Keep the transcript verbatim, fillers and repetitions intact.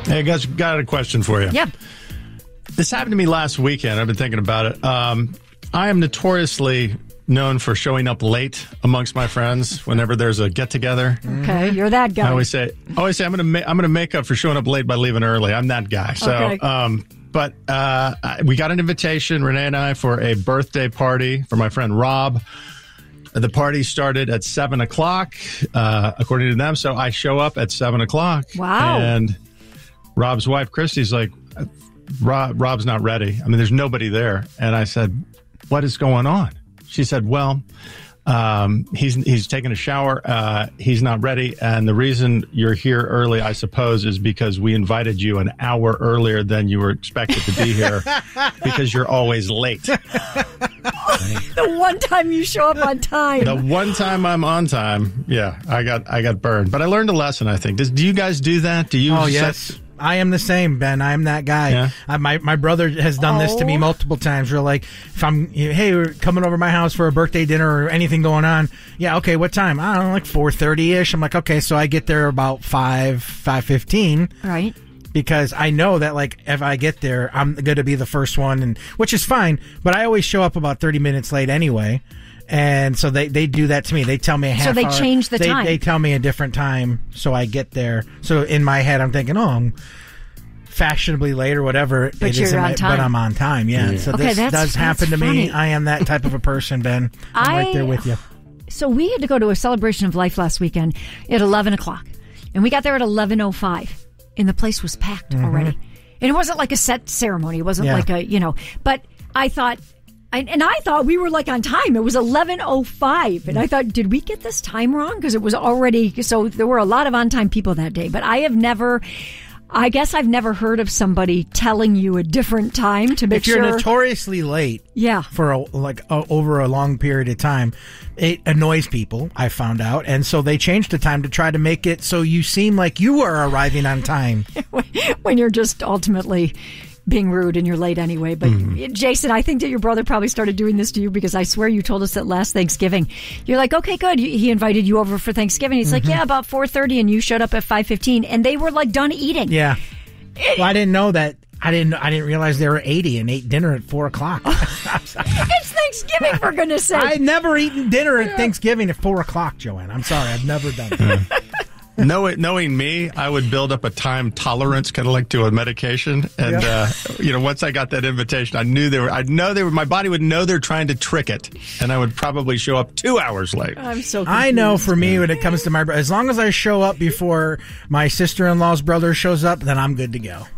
Hey, guys, got a question for you. Yeah. This happened to me last weekend. I've been thinking about it. Um, I am notoriously known for showing up late amongst my friends whenever there's a get-together. Okay, you're that guy. I always say, I always say, I'm going to ma- I'm going to make up for showing up late by leaving early. I'm that guy. So, Okay. um, but uh, we got an invitation, Renee and I, for a birthday party for my friend Rob. The party started at seven o'clock, uh, according to them. So I show up at seven o'clock. Wow. And Rob's wife, Christy's like, Rob, Rob's not ready. I mean, there's nobody there. And I said, what is going on? She said, well, um, he's he's taking a shower. Uh, he's not ready. And the reason you're here early, I suppose, is because we invited you an hour earlier than you were expected to be here because you're always late. The one time you show up on time. The one time I'm on time, yeah, I got I got burned. But I learned a lesson, I think. Does, do you guys do that? Do you? Oh, set- yes. I am the same, Ben. I'm that guy. Yeah. Uh, my my brother has done this to me Oh. multiple times. We're like, if I'm, hey, we're coming over to my house for a birthday dinner or anything going on. Yeah, okay, what time? I don't know, like four thirty-ish. I'm like, okay, so I get there about five, five fifteen. Right. Because I know that, like, if I get there, I'm going to be the first one, and which is fine. But I always show up about thirty minutes late anyway. And so they, they do that to me. They tell me a half So they hour. change the they, time. They tell me a different time, so I get there. So in my head, I'm thinking, oh, I'm fashionably late or whatever. But it you're is in on my- time. But I'm on time, yeah. So Okay, this that's- does happen that's to funny. me. I am that type of a person, Ben. I'm I- right there with you. So we had to go to a celebration of life last weekend at eleven o'clock. And we got there at eleven oh five. And the place was packed already. And it wasn't like a set ceremony. It wasn't Yeah. like a, you know, but I thought, I, and I thought we were like on time. It was eleven oh five. And I thought, did we get this time wrong? Because it was already, so there were a lot of on-time people that day. But I have never, I guess I've never heard of somebody telling you a different time to make If you're sure. notoriously late, Yeah. for a, like a, over a long period of time, it annoys people. I found out, and so they changed the time to try to make it so you seem like you are arriving on time. when you're just ultimately being rude and you're late anyway. But Jason, I think that your brother probably started doing this to you because I swear you told us that last Thanksgiving. You're like, okay, good. He invited you over for Thanksgiving. He's like, yeah, about four thirty, and you showed up at five fifteen, and they were like done eating. Yeah. Well, I didn't know that. I didn't. I didn't realize they were eighty and ate dinner at four o'clock. It's Thanksgiving, for goodness sake. I've never eaten dinner at Thanksgiving at four o'clock, Joanne. I'm sorry, I've never done that. Knowing, knowing me, I would build up a time tolerance, kind of like to a medication. And, Yeah. uh, you know, once I got that invitation, I knew they were, I know they were, my body would know they're trying to trick it. And I would probably show up two hours late. I'm so I know confused. for me when it comes to my, bro- as long as I show up before my sister-in-law's brother shows up, then I'm good to go.